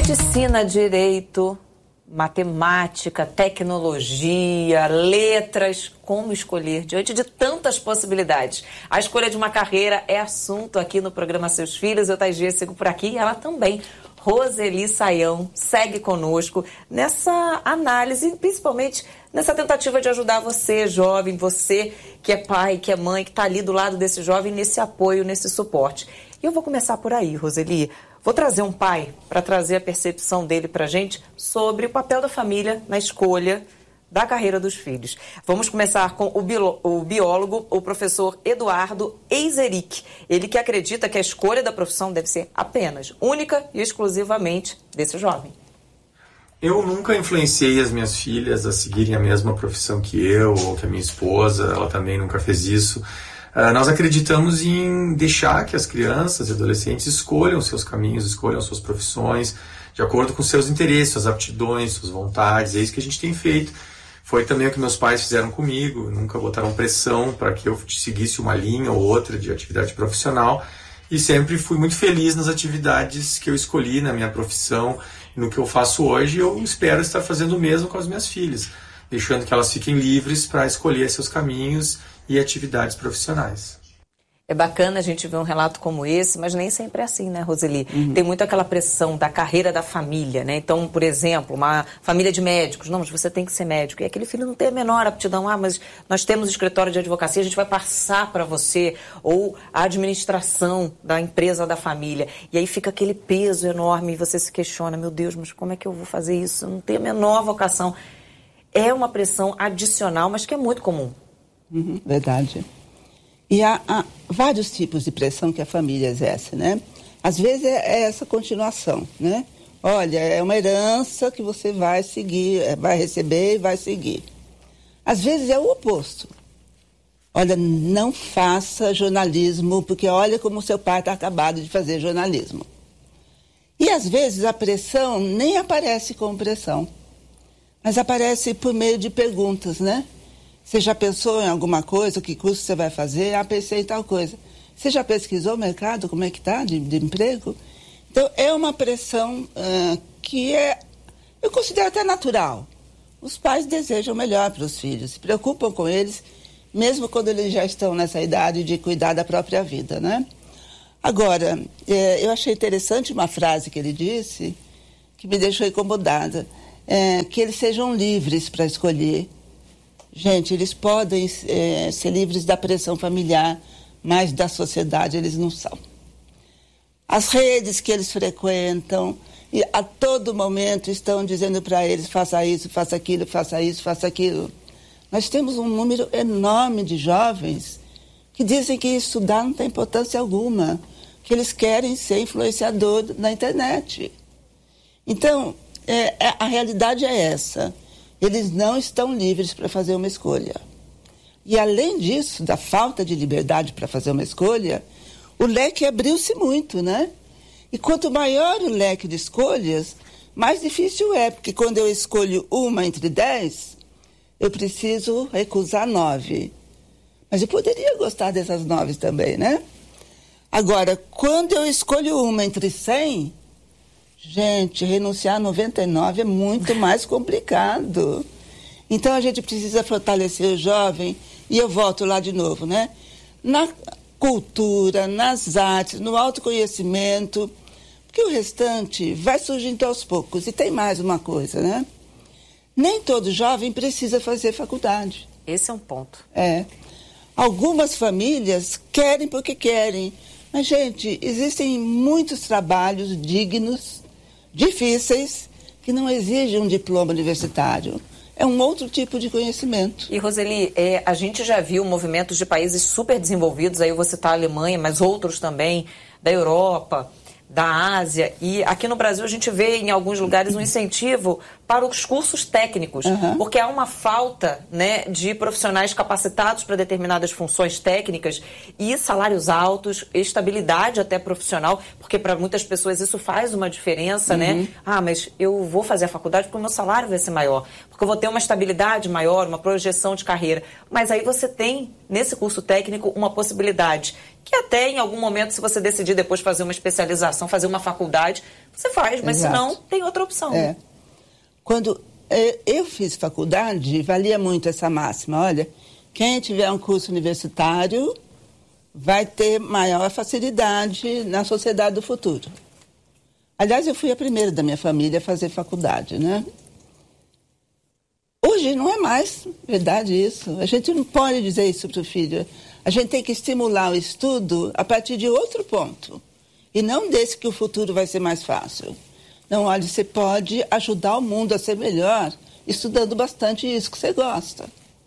Medicina, direito, matemática, tecnologia, letras, como escolher diante de tantas possibilidades? A escolha de uma carreira é assunto aqui no programa Seus Filhos. Eu, Thais Dias, sigo por aqui e ela também. Roseli Saião segue conosco nessa análise, principalmente nessa tentativa de ajudar você, jovem, você que é pai, que é mãe, que está ali do lado desse jovem, nesse apoio, nesse suporte. E eu vou começar por aí, Roseli. Vou trazer um pai para trazer a percepção dele para a gente sobre o papel da família na escolha da carreira dos filhos. Vamos começar com o biólogo, o professor Eduardo Eizeric. Ele que acredita que a escolha da profissão deve ser apenas, única e exclusivamente desse jovem. Eu nunca influenciei as minhas filhas a seguirem a mesma profissão que eu ou que a minha esposa, ela também nunca fez isso. Nós acreditamos em deixar que as crianças e adolescentes escolham seus caminhos, escolham suas profissões, de acordo com seus interesses, suas aptidões, suas vontades. É isso que a gente tem feito. Foi também o que meus pais fizeram comigo, nunca botaram pressão para que eu seguisse uma linha ou outra de atividade profissional. E sempre fui muito feliz nas atividades que eu escolhi na minha profissão, no que eu faço hoje. E eu espero estar fazendo o mesmo com as minhas filhas, deixando que elas fiquem livres para escolher seus caminhos e atividades profissionais. É bacana a gente ver um relato como esse, mas nem sempre é assim, né, Roseli? Tem muito aquela pressão da carreira da família, né? Então, por exemplo, uma família de médicos, não, mas você tem que ser médico. E aquele filho não tem a menor aptidão. Mas nós temos escritório de advocacia, a gente vai passar para você, ou a administração da empresa da família. E aí fica aquele peso enorme e você se questiona, meu Deus, mas como é que eu vou fazer isso? Eu não tenho a menor vocação. É uma pressão adicional, mas que é muito comum. Verdade. E há vários tipos de pressão que a família exerce, né? Às vezes é essa continuação, né? Olha, é uma herança que você vai seguir, vai receber e vai seguir. Às vezes é o oposto. Olha, não faça jornalismo, porque olha como seu pai está acabado de fazer jornalismo. E às vezes a pressão nem aparece como pressão, mas aparece por meio de perguntas, né? Você já pensou em alguma coisa? Que curso você vai fazer? Pensei em tal coisa. Você já pesquisou o mercado? Como é que está de emprego? Então, é uma pressão que eu considero até natural. Os pais desejam o melhor para os filhos, se preocupam com eles, mesmo quando eles já estão nessa idade de cuidar da própria vida, né? Agora, eu achei interessante uma frase que ele disse, que me deixou incomodada, que eles sejam livres para escolher. Gente, eles podem ser livres da pressão familiar, mas da sociedade eles não são. As redes que eles frequentam, e a todo momento estão dizendo para eles, faça isso, faça aquilo, faça isso, faça aquilo. Nós temos um número enorme de jovens que dizem que estudar não tem importância alguma, que eles querem ser influenciador na internet. Então, a realidade é essa. Eles não estão livres para fazer uma escolha. E, além disso, da falta de liberdade para fazer uma escolha, o leque abriu-se muito, né? E quanto maior o leque de escolhas, mais difícil é, porque quando eu escolho uma entre 10, eu preciso recusar 9. Mas eu poderia gostar dessas 9 também, né? Agora, quando eu escolho uma entre 100... Gente, renunciar a 99 é muito mais complicado. Então, a gente precisa fortalecer o jovem, e eu volto lá de novo, né? Na cultura, nas artes, no autoconhecimento, porque o restante vai surgindo aos poucos. E tem mais uma coisa, né? Nem todo jovem precisa fazer faculdade. Esse é um ponto. Algumas famílias querem porque querem. Mas, gente, existem muitos trabalhos dignos, difíceis, que não exigem um diploma universitário. É um outro tipo de conhecimento. E, Roseli, a gente já viu movimentos de países super desenvolvidos, aí eu vou citar a Alemanha, mas outros também, da Europa, da Ásia, e aqui no Brasil a gente vê em alguns lugares um incentivo para os cursos técnicos, porque há uma falta, né, de profissionais capacitados para determinadas funções técnicas e salários altos, estabilidade até profissional, porque para muitas pessoas isso faz uma diferença, né? Mas eu vou fazer a faculdade porque o meu salário vai ser maior, porque eu vou ter uma estabilidade maior, uma projeção de carreira. Mas aí você tem, nesse curso técnico, uma possibilidade que até em algum momento, se você decidir depois fazer uma especialização, fazer uma faculdade, você faz, mas se não, tem outra opção. Quando eu fiz faculdade, valia muito essa máxima. Olha, quem tiver um curso universitário vai ter maior facilidade na sociedade do futuro. Aliás, eu fui a primeira da minha família a fazer faculdade, né? Hoje não é mais verdade isso. A gente não pode dizer isso para o filho. A gente tem que estimular o estudo a partir de outro ponto. E não desse que o futuro vai ser mais fácil. Não, olha, você pode ajudar o mundo a ser melhor estudando bastante isso que você gosta.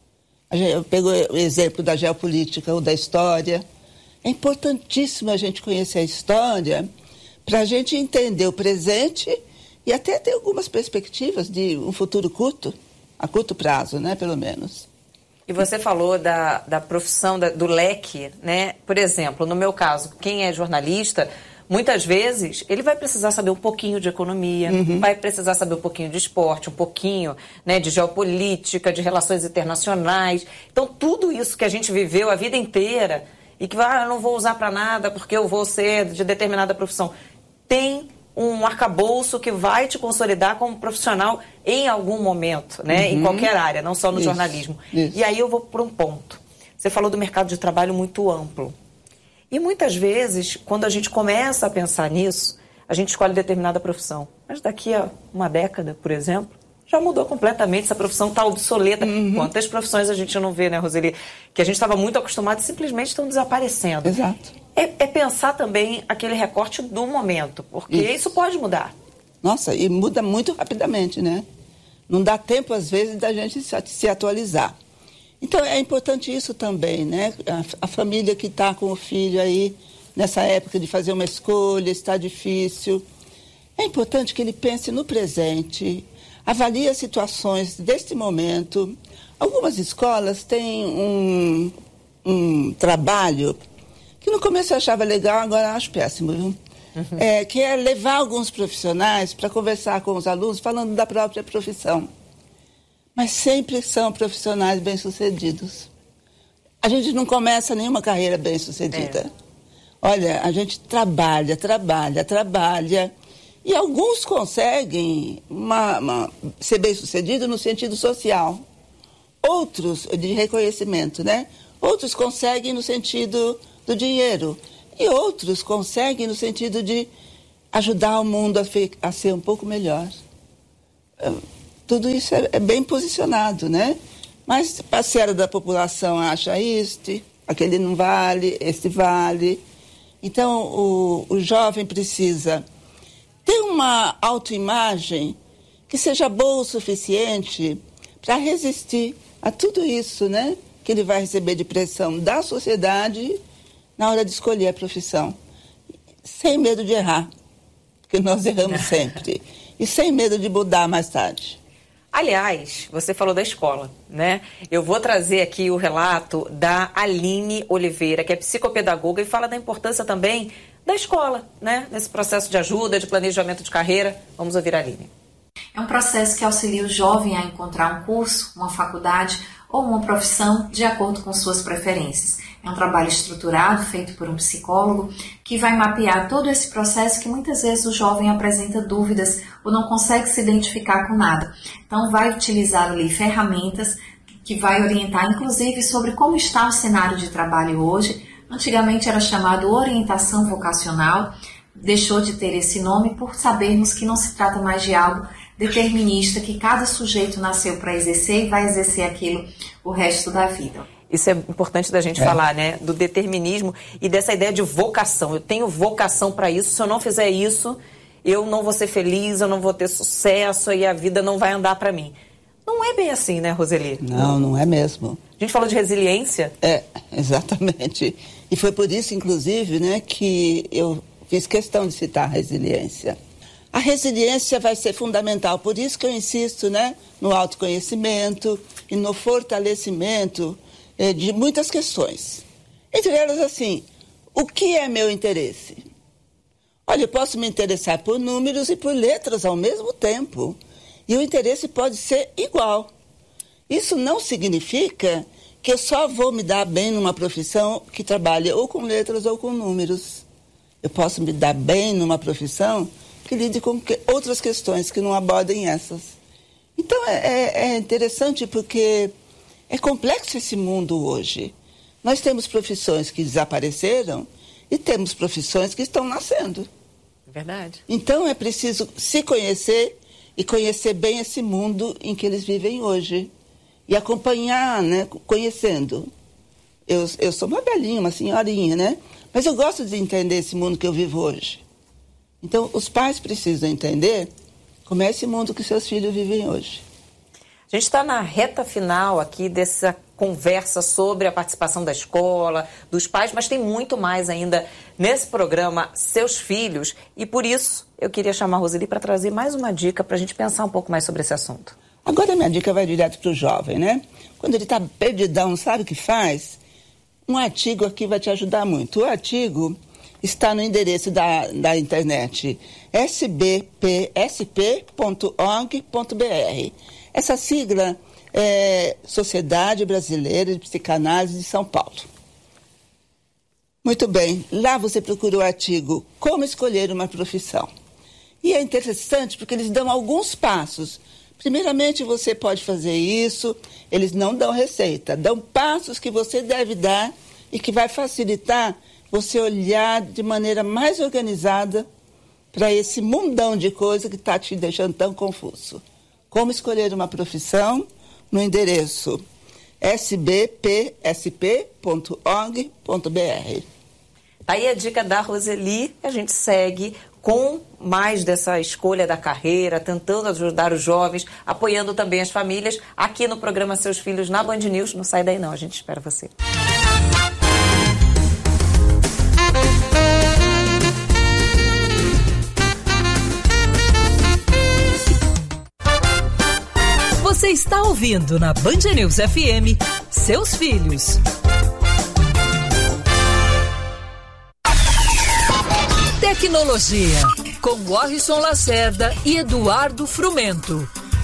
Eu pego o exemplo da geopolítica ou da história. É importantíssimo a gente conhecer a história para a gente entender o presente e até ter algumas perspectivas de um futuro curto, a curto prazo, né, pelo menos. E você falou da profissão, do leque, né? Por exemplo, no meu caso, quem é jornalista, muitas vezes ele vai precisar saber um pouquinho de economia, vai precisar saber um pouquinho de esporte, um pouquinho, né, de geopolítica, de relações internacionais. Então, tudo isso que a gente viveu a vida inteira e que eu não vou usar para nada porque eu vou ser de determinada profissão, tem um arcabouço que vai te consolidar como profissional em algum momento, né? Em qualquer área, não só no jornalismo. E aí eu vou para um ponto. Você falou do mercado de trabalho muito amplo. E muitas vezes, quando a gente começa a pensar nisso, a gente escolhe determinada profissão. Mas daqui a uma década, por exemplo, já mudou completamente, essa profissão está obsoleta. Quantas profissões a gente não vê, né, Roseli? Que a gente estava muito acostumado e simplesmente estão desaparecendo. Exato. É pensar também aquele recorte do momento, porque isso pode mudar. Nossa, e muda muito rapidamente, né? Não dá tempo, às vezes, da gente se atualizar. Então, é importante isso também, né? A família que está com o filho aí, nessa época de fazer uma escolha, está difícil. É importante que ele pense no presente, avalie as situações deste momento. Algumas escolas têm um trabalho que no começo eu achava legal, agora eu acho péssimo, viu? Que é levar alguns profissionais para conversar com os alunos falando da própria profissão. Mas sempre são profissionais bem-sucedidos. A gente não começa nenhuma carreira bem-sucedida. Olha, a gente trabalha, e alguns conseguem ser bem-sucedidos no sentido social. Outros, de reconhecimento, né? Outros conseguem no sentido do dinheiro. E outros conseguem no sentido de ajudar o mundo a ser um pouco melhor. Tudo isso é bem posicionado, né? Mas parcela da população acha aquele não vale, este vale. Então, o jovem precisa ter uma autoimagem que seja boa o suficiente para resistir a tudo isso, né? Que ele vai receber de pressão da sociedade na hora de escolher a profissão. Sem medo de errar, porque nós erramos sempre. E sem medo de mudar mais tarde. Aliás, você falou da escola, né? Eu vou trazer aqui o relato da Aline Oliveira, que é psicopedagoga e fala da importância também da escola, né? Nesse processo de ajuda, de planejamento de carreira. Vamos ouvir a Aline. É um processo que auxilia o jovem a encontrar um curso, uma faculdade ou uma profissão de acordo com suas preferências. É um trabalho estruturado, feito por um psicólogo, que vai mapear todo esse processo que muitas vezes o jovem apresenta dúvidas ou não consegue se identificar com nada. Então, vai utilizar ali ferramentas que vai orientar, inclusive, sobre como está o cenário de trabalho hoje. Antigamente era chamado orientação vocacional, deixou de ter esse nome por sabermos que não se trata mais de algo determinista, que cada sujeito nasceu para exercer e vai exercer aquilo o resto da vida. Isso é importante da gente falar, né? Do determinismo e dessa ideia de vocação. Eu tenho vocação para isso, se eu não fizer isso, eu não vou ser feliz, eu não vou ter sucesso e a vida não vai andar para mim. Não é bem assim, né, Roseli? Não é mesmo. A gente falou de resiliência. Exatamente. E foi por isso, inclusive, né, que eu fiz questão de citar a resiliência. A resiliência vai ser fundamental, por isso que eu insisto, né, no autoconhecimento e no fortalecimento de muitas questões. Entre elas, assim, o que é meu interesse? Olha, eu posso me interessar por números e por letras ao mesmo tempo. E o interesse pode ser igual. Isso não significa que eu só vou me dar bem numa profissão que trabalha ou com letras ou com números. Eu posso me dar bem numa profissão que lide com outras questões que não abordem essas. Então, é interessante porque é complexo esse mundo hoje. Nós temos profissões que desapareceram e temos profissões que estão nascendo. Verdade. Então, é preciso se conhecer e conhecer bem esse mundo em que eles vivem hoje. E acompanhar, né, conhecendo. Eu sou uma velhinha, uma senhorinha, né? Mas eu gosto de entender esse mundo que eu vivo hoje. Então, os pais precisam entender como é esse mundo que seus filhos vivem hoje. A gente está na reta final aqui dessa conversa sobre a participação da escola, dos pais, mas tem muito mais ainda nesse programa Seus Filhos. E por isso eu queria chamar a Roseli para trazer mais uma dica para a gente pensar um pouco mais sobre esse assunto. Agora a minha dica vai direto para o jovem, né? Quando ele está perdidão, não sabe o que faz, um artigo aqui vai te ajudar muito. O artigo está no endereço da internet sbpsp.org.br. Essa sigla é Sociedade Brasileira de Psicanálise de São Paulo. Muito bem, lá você procura o artigo Como Escolher uma Profissão. E é interessante porque eles dão alguns passos. Primeiramente, você pode fazer isso, eles não dão receita, dão passos que você deve dar e que vai facilitar você olhar de maneira mais organizada para esse mundão de coisa que está te deixando tão confuso. Como escolher uma profissão no endereço sbpsp.org.br. Aí a dica da Roseli, a gente segue com mais dessa escolha da carreira, tentando ajudar os jovens, apoiando também as famílias, aqui no programa Seus Filhos na Band News. Não sai daí não, a gente espera você. Você está ouvindo na Band News FM, Seus Filhos. Tecnologia, com Morrison Lacerda e Eduardo Frumento.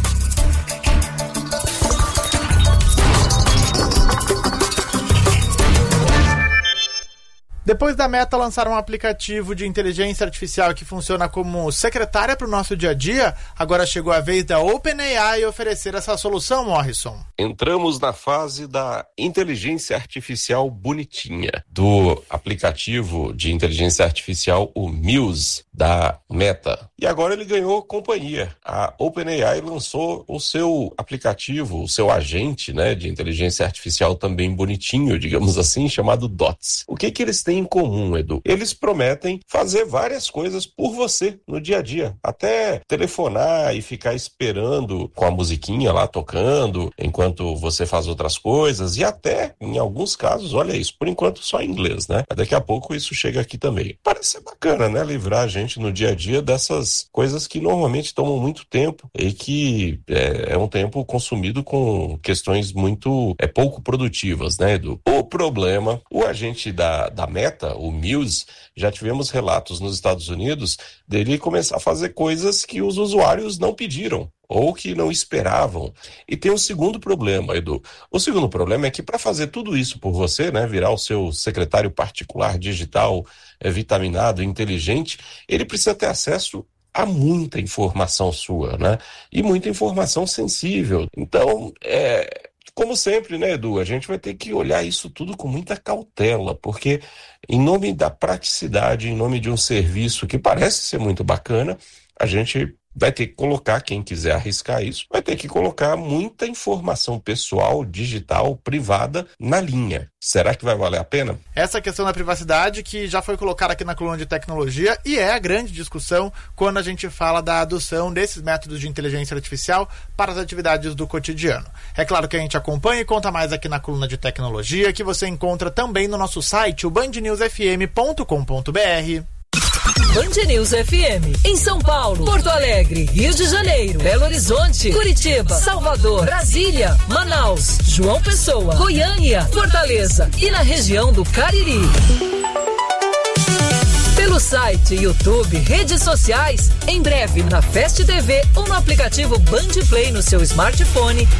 Depois da Meta lançar um aplicativo de inteligência artificial que funciona como secretária para o nosso dia a dia, agora chegou a vez da OpenAI oferecer essa solução, Morrison. Entramos na fase da inteligência artificial bonitinha, do aplicativo de inteligência artificial, o Muse, da Meta. E agora ele ganhou companhia. A OpenAI lançou o seu aplicativo, o seu agente, né, de inteligência artificial também bonitinho, digamos assim, chamado Dots. O que eles têm em comum, Edu? Eles prometem fazer várias coisas por você no dia a dia. Até telefonar e ficar esperando com a musiquinha lá tocando, enquanto você faz outras coisas. E até, em alguns casos, olha isso, por enquanto só em inglês, né? Mas daqui a pouco isso chega aqui também. Parece ser bacana, né? Livrar a gente no dia a dia dessas coisas que normalmente tomam muito tempo e que é um tempo consumido com questões muito pouco produtivas, né, Edu? O problema, o agente da Meta, o Muse, já tivemos relatos nos Estados Unidos dele começar a fazer coisas que os usuários não pediram ou que não esperavam. E tem um segundo problema, Edu. O segundo problema é que para fazer tudo isso por você, né, virar o seu secretário particular digital, vitaminado, inteligente, ele precisa ter acesso a muita informação sua, né? E muita informação sensível. Então, como sempre, né, Edu, a gente vai ter que olhar isso tudo com muita cautela, porque em nome da praticidade, em nome de um serviço que parece ser muito bacana, a gente vai ter que colocar, quem quiser arriscar isso, vai ter que colocar muita informação pessoal, digital, privada na linha. Será que vai valer a pena? Essa questão da privacidade que já foi colocada aqui na coluna de tecnologia e é a grande discussão quando a gente fala da adoção desses métodos de inteligência artificial para as atividades do cotidiano. É claro que a gente acompanha e conta mais aqui na coluna de tecnologia, que você encontra também no nosso site, o bandnewsfm.com.br. Band News FM, em São Paulo, Porto Alegre, Rio de Janeiro, Belo Horizonte, Curitiba, Salvador, Brasília, Manaus, João Pessoa, Goiânia, Fortaleza e na região do Cariri. Pelo site, YouTube, redes sociais, em breve na Fast TV ou no aplicativo Band Play no seu smartphone